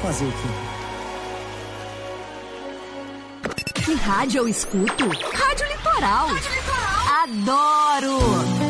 Fazer o quê? Que rádio eu escuto? Rádio Litoral. Adoro!